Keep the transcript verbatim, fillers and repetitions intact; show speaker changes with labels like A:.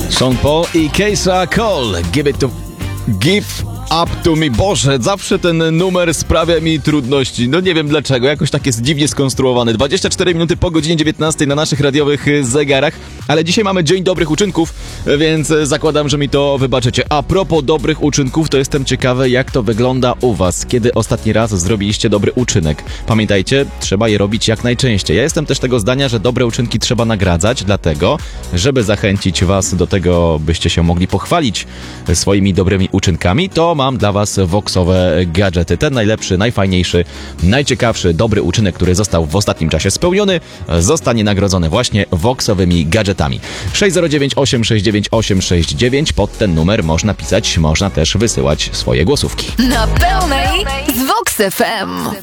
A: Sean Paul i Keisha Cole. Give it to... Give up to me. Boże, zawsze ten numer sprawia mi trudności. No nie wiem dlaczego, jakoś tak jest dziwnie skonstruowany. dwadzieścia cztery minuty po godzinie dziewiętnastej na naszych radiowych zegarach, ale dzisiaj mamy Dzień Dobrych Uczynków, więc zakładam, że mi to wybaczycie. A propos dobrych uczynków, to jestem ciekawy, jak to wygląda u was. Kiedy ostatni raz zrobiliście dobry uczynek? Pamiętajcie, trzeba je robić jak najczęściej. Ja jestem też tego zdania, że dobre uczynki trzeba nagradzać, dlatego, żeby zachęcić was do tego, byście się mogli pochwalić swoimi dobrymi uczynkami, to mam dla was voxowe gadżety. Ten najlepszy, najfajniejszy, najciekawszy, dobry uczynek, który został w ostatnim czasie spełniony, zostanie nagrodzony właśnie voxowymi gadżetami. sześć zero dziewięć osiem sześć dziewięć osiem sześć dziewięć. Pod ten numer można pisać, można też wysyłać swoje głosówki.
B: Na pełnej z Vox F M.